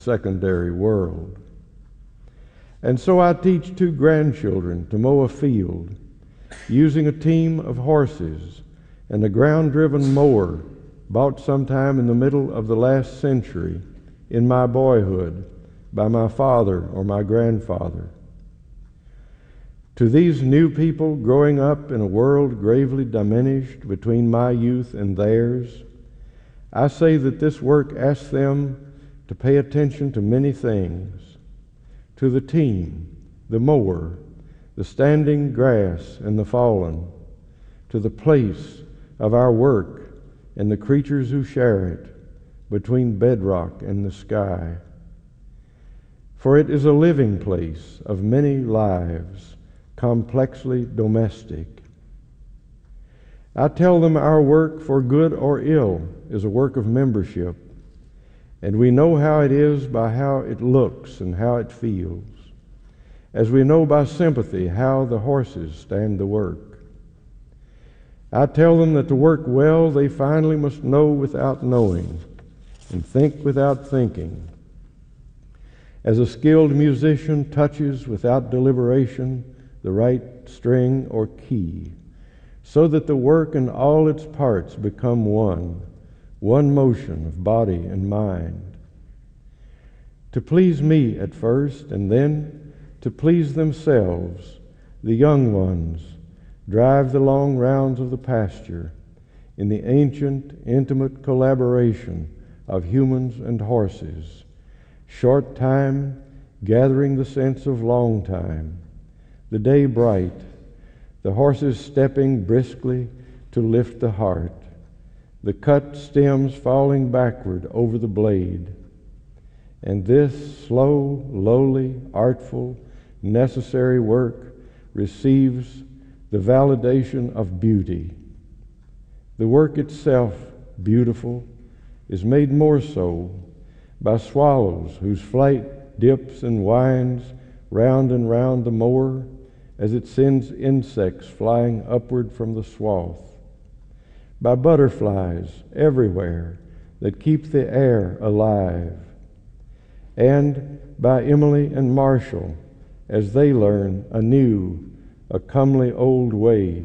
secondary world. And so I teach 2 grandchildren to mow a field using a team of horses and a ground-driven mower bought sometime in the middle of the last century in my boyhood by my father or my grandfather. To these new people growing up in a world gravely diminished between my youth and theirs, I say that this work asks them to pay attention to many things: to the team, the mower, the standing grass and the fallen, to the place of our work and the creatures who share it between bedrock and the sky. For it is a living place of many lives, complexly domestic. I tell them our work, for good or ill, is a work of membership, and we know how it is by how it looks and how it feels, as we know by sympathy how the horses stand the work. I tell them that to work well, they finally must know without knowing and think without thinking. As a skilled musician touches without deliberation the right string or key, so that the work and all its parts become one motion of body and mind. To please me at first, and then to please themselves, the young ones drive the long rounds of the pasture in the ancient, intimate collaboration of humans and horses, short time gathering the sense of long time, the day bright, the horses stepping briskly to lift the heart, the cut stems falling backward over the blade. And this slow, lowly, artful, necessary work receives the validation of beauty. The work itself, beautiful, is made more so by swallows whose flight dips and winds round and round the mower as it sends insects flying upward from the swath, by butterflies everywhere that keep the air alive, and by Emily and Marshall as they learn anew a comely old way